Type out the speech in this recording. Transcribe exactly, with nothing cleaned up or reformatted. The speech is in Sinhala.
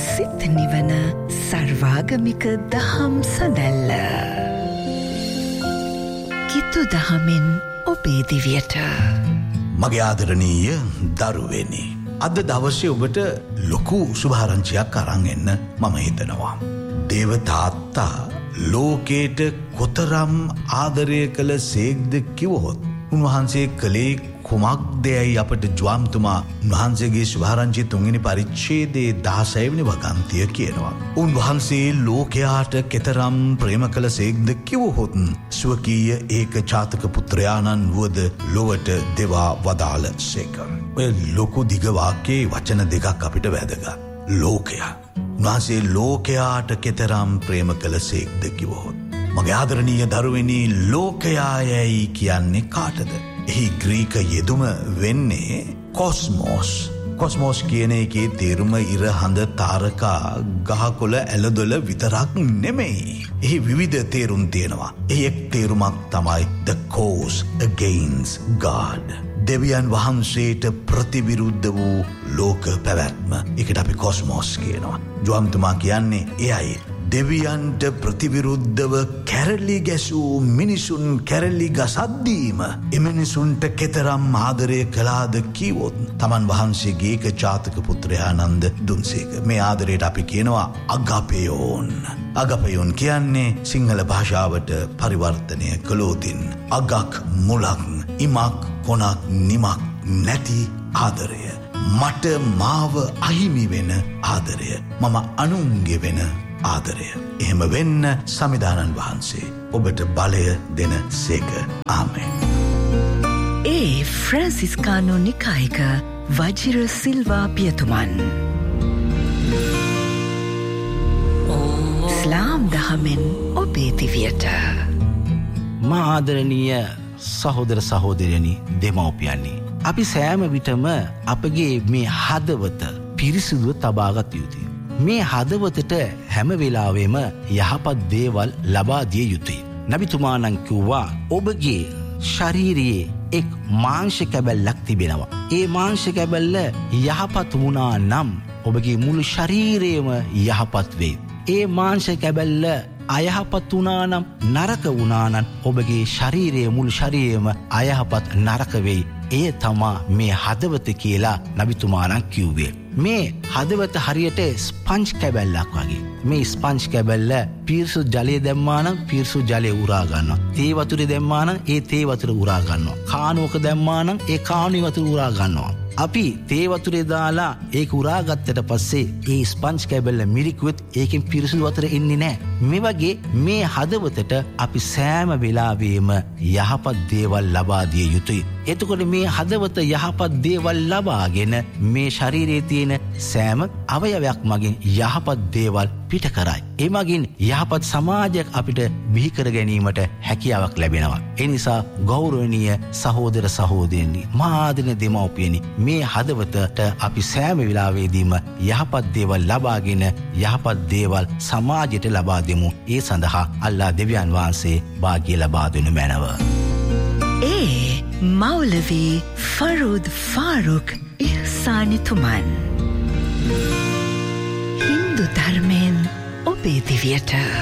සිත් නිවන සර්වාගමික දහම් සඳැල්ල. කිතු දහමෙන් ඔබේ දිවියට. මගේ ආදරණීය දරුවෙනි, අද දවසේ ඔබට ලොකු සුභාරංචියක් අරන් එන්න මම හිතනවා. දේව තාත්තා ලෝකයට කොතරම් ආදරය කළ සේක්ද කිව්වොත් උන්වහන්සේ කළේ කුමක්දයයි අපට ජ්වාම්තුමා උන්වහන්සේගේ සුභාරංචි තුන්වෙනි පරිච්ඡේදයේ දහසය වෙනි වගන්තිය කියනවා. උන්වහන්සේ ලෝකයාට කෙතරම් ප්‍රේම කළ සේක්ද කිව්වොත් ස්වකීය ඒක ජාතක පුත්‍රයාණන් වුවද ලොවට දෙවා වදාළ සේක. ඔය ලොකු දිග වාක්‍යයේ වචන දෙකක් අපිට වැදගත්. ලෝකයා. උන්වහන්සේ ලෝකයාට කෙතරම් ප්‍රේම කළ සේක්ද කිව්වොත්. මගේ ආදරණීය දරුවෙනි, ලෝකයායයි කියන්නේ කාටද? එහි ග්‍රීක යෙදුම වෙන්නේ කොස්මෝස්. කොස්මෝස් කියන එකේ තේරුම ඉර හඳ තාරකා ගහකොළ ඇලදොල විතරක් නෙමෙයි. එහි විවිධ තේරුම් තියෙනවා. එහි එක් තේරුමක් තමයි the cause against God. දෙවියන් වහන්සේට ප්‍රතිවිරුද්ධ වූ ලෝක පැවැත්ම. ඒකට අපි කොස්මෝස් කියනවා. ජෝම්තුමා කියන්නේ එයයි. දෙවියන්ට ප්‍රතිවිරුද්ධව කැරලි ගැසූ මිනිසුන් කැරලි ගසද්දීම එමිනිසුන්ට කෙතරම් ආදරය කළාද කිවොත් තමන් වහන්සේගේ එක ජාතක පුත්‍රයානන්ද දුන්සේක. මේ ආදරයට අපි කියනවා අගපයෝන්. අගපයෝන් කියන්නේ සිංහල භාෂාවට පරිවර්තනය කළෝතින් අගක් මුලක් ඉමක් කොනක් නිමක් නැති ආදරය. මට මාව අහිමි වෙන ආදරය. මම අනුන්ගේ වෙන ආදරය. එහෙම වෙන්න සමිදානන් වහන්සේ ඔබට බලය දෙන සේක. ආමෙන්. ඒ ෆ්‍රැන්සිස්කානෝ නිකායික වජිර සිල්වා පියතුමන්. ඉස්ලාම් දහමෙන් ඔබේ දිවියට. මා ආදරණීය සහෝදර සහෝදරයනි, දෙමව්පියනි, අපි සෑම විටම අපගේ මේ හදවත පිරිසිදුව තබාගත යුතුයි. මේ හදවතට හැම වෙලාවෙම යහපත් දේවල් ලබා දිය යුතුයි. නබිතුමාණන් කිව්වා ඔබගේ ශරීරයේ එක් මාංශ කැබැල්ලක් තිබෙනවා. ඒ මාංශ කැබැල්ල යහපත් වුණා නම් ඔබගේ මුළු ශරීරයම යහපත් වේ. ඒ මාංශ කැබැල්ල අයහපත් වුණා නම්, නරක වුණා නම් ඔබගේ ශරීරයේ මුළු ශරීරයම අයහපත් නරක වෙයි. එය තමා මේ හදවත කියලා නබිතුමාණන් කිව්වේ. මේ හදවත හරියට ස්පංජ් කැබැල්ලක් වගේ. මේ ස්පංජ් කැබැල්ල පිරිසුදු ජලය දැම්මා නම් පිරිසුදු ජලය උරා ගන්නවා. තේ වතුරේ දැම්මා නම් ඒ තේ වතුර උරා ගන්නවා. කානුවක දැම්මා නම් ඒ කානුවේ වතුර උරා ගන්නවා. අපි තේ වතුරේ දාලා ඒක උරා ගත්තට පස්සේ ඒ ස්පංජ් කැබැල්ල මිරිකුවෙත් ඒකෙන් පිරිසුදු වතුර එන්නේ නැහැ. මේ වගේ මේ හදවතට අපි සෑම වෙලාවෙම යහපත් දේවල් ලබා දිය යුතුයි. එතකොට මේ හදවත යහපත් දේවල් ලබාගෙන මේ ශරීරයේ තියෙන සෑම අවයවයක් මගින් යහපත් දේවල් පිට කරයි. ඒ මගින් යහපත් සමාජයක් අපිට බිහි කර ගැනීමට හැකියාවක් ලැබෙනවා. ඒ නිසා ගෞරවනීය සහෝදර සහෝදරියනි, මා ආදරණීය දෙමව්පියනි, මේ හදවතට අපි සෑම වෙලාවෙදීම යහපත් දේවල් ලබාගෙන යහපත් දේවල් සමාජයට ලබා දෙමු. ඒ සඳහා අල්ලා දෙවියන් වහන්සේ වාග්ය ලබා දෙනු මැනව. ඒ මෞලවී ෆරූද් ෆාරුක් ඉහ්සානිතුමන්. හින්දු ධර්මයෙන් ඔබේ දිවියට.